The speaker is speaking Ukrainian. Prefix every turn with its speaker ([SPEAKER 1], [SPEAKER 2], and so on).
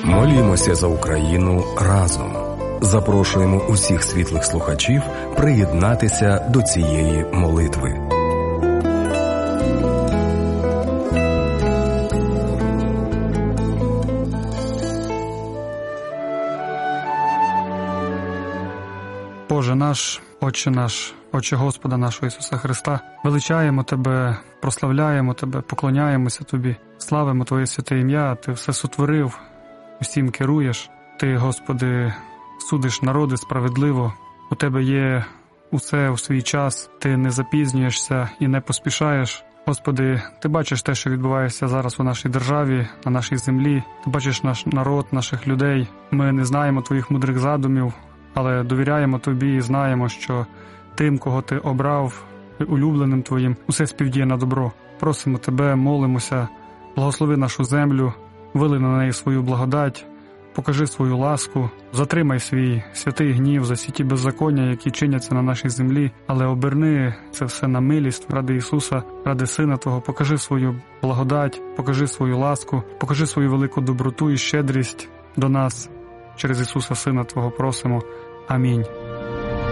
[SPEAKER 1] Молімося за Україну разом. Запрошуємо усіх світлих слухачів приєднатися до цієї молитви.
[SPEAKER 2] Боже наш, Отче наш, Отче Господа нашого Ісуса Христа, величаємо Тебе, прославляємо Тебе, поклоняємося Тобі, славимо Твоє святе ім'я, Ти все сотворив, усім керуєш. Ти, Господи, судиш народи справедливо, у Тебе є усе у свій час, Ти не запізнюєшся і не поспішаєш. Господи, Ти бачиш те, що відбувається зараз у нашій державі, на нашій землі, Ти бачиш наш народ, наших людей. Ми не знаємо Твоїх мудрих задумів, але довіряємо Тобі і знаємо, що тим, кого Ти обрав, улюбленим Твоїм, усе співдіє на добро. Просимо Тебе, молимося, благослови нашу землю, вили на неї свою благодать, покажи свою ласку, затримай свій святий гнів за всі ті беззаконня, які чиняться на нашій землі, але оберни це все на милість ради Ісуса, ради Сина Твого, покажи свою благодать, покажи свою ласку, покажи свою велику доброту і щедрість до нас. Через Ісуса Сина Твого просимо. Амінь.